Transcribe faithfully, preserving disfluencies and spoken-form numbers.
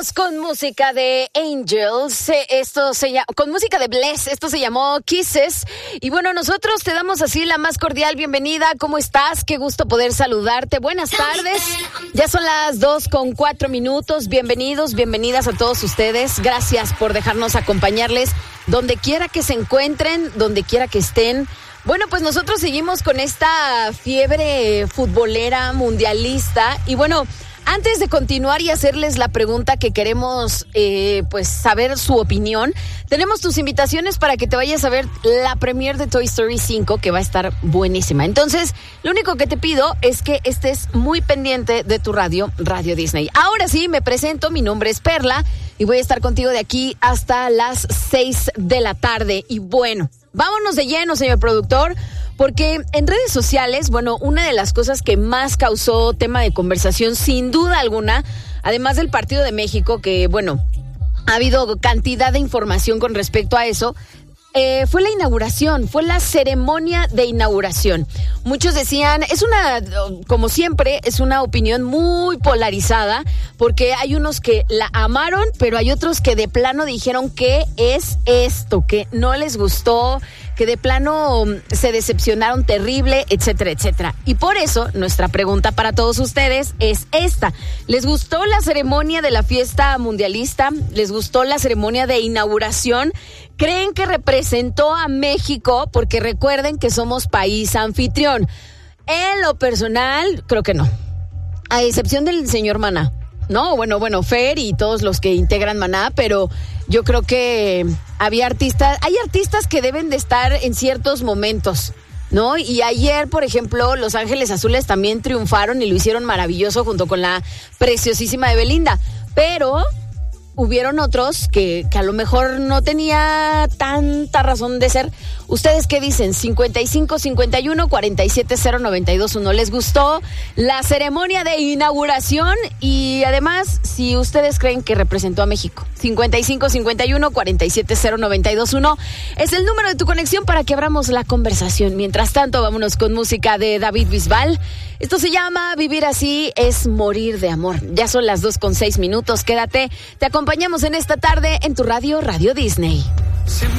Vámonos con música de Angels, esto se llama, con música de Bless, esto se llamó Kisses. Y bueno, nosotros te damos así la más cordial bienvenida. ¿Cómo estás? Qué gusto poder saludarte. Buenas tardes. Ya son las dos con cuatro minutos. Bienvenidos, bienvenidas a todos ustedes. Gracias por dejarnos acompañarles donde quiera que se encuentren, donde quiera que estén. Bueno, pues nosotros seguimos con esta fiebre futbolera mundialista. Y bueno, antes de continuar y hacerles la pregunta que queremos eh, pues saber su opinión, tenemos tus invitaciones para que te vayas a ver la premiere de Toy Story cinco, que va a estar buenísima. Entonces, lo único que te pido es que estés muy pendiente de tu radio, Radio Disney. Ahora sí, me presento, mi nombre es Perla y voy a estar contigo de aquí hasta las seis de la tarde. Y bueno, vámonos de lleno, señor productor, porque en redes sociales, bueno, una de las cosas que más causó tema de conversación, sin duda alguna, además del partido de México, que, bueno, ha habido cantidad de información con respecto a eso, eh, fue la inauguración, fue la ceremonia de inauguración. Muchos decían, es una, como siempre, es una opinión muy polarizada, porque hay unos que la amaron, pero hay otros que de plano dijeron, ¿qué es esto? Que no les gustó, que de plano se decepcionaron terrible, etcétera, etcétera. Y por eso, nuestra pregunta para todos ustedes es esta. ¿Les gustó la ceremonia de la fiesta mundialista? ¿Les gustó la ceremonia de inauguración? ¿Creen que representó a México? Porque recuerden que somos país anfitrión. En lo personal, creo que no. A excepción del señor Maná. No, bueno, bueno, Fer y todos los que integran Maná, pero yo creo que había artistas, hay artistas que deben de estar en ciertos momentos, ¿no? Y ayer, por ejemplo, Los Ángeles Azules también triunfaron y lo hicieron maravilloso junto con la preciosísima de Belinda, pero hubieron otros que, que a lo mejor no tenía tanta razón de ser. ¿Ustedes qué dicen? cincuenta y cinco, cincuenta y uno, cuarenta y siete, cero, noventa y dos, uno. ¿Les gustó la ceremonia de inauguración? Y además, si ustedes creen que representó a México. cincuenta y cinco, cincuenta y uno, cuarenta y siete, cero, noventa y dos, uno es el número de tu conexión para que abramos la conversación. Mientras tanto, vámonos con música de David Bisbal. Esto se llama Vivir Así es Morir de Amor. Ya son las dos con seis minutos. Quédate. Te acompañamos en esta tarde en tu radio, Radio Disney.